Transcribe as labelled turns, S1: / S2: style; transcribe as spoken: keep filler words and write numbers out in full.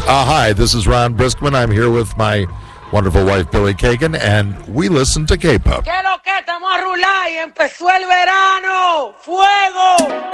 S1: Uh, hi, this is Ron Briskman. I'm here with my wonderful wife, Billy Kagan, and we listen to K-Pop.
S2: ¿Qué lo que? Estamos a rular y empezó el verano. ¡Fuego!